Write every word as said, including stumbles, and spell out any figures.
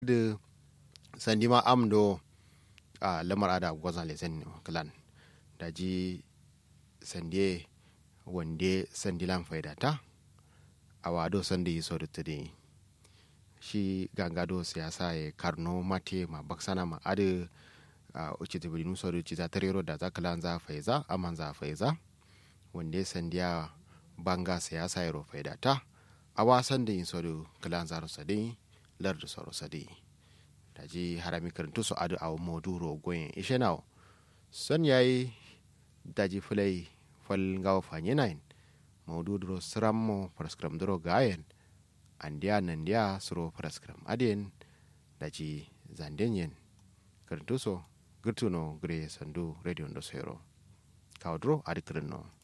de sandima amdo a lamar ada gwazan lesen klan daji sandie wande sandilan faidata awado sandi so de shi gangado siyasa e karno mate ma baksana ma ade a uchite bidinu so de ciza tarero da zakalan za faiza aman za faiza wande sandiya banga siyasa e ro faidata awa sandi so de klan za ro sadi lardu so ro sadi daji harami karantu so adu aw moduro goyen ishenao son yayi daji fulai fal ngaw fanyenain moduro srammo praskram dro gayen andiya nandiya suro praskram adien daji zandenyen karantu so gurtuno gre sandu radio ndo sero kawdro adi krino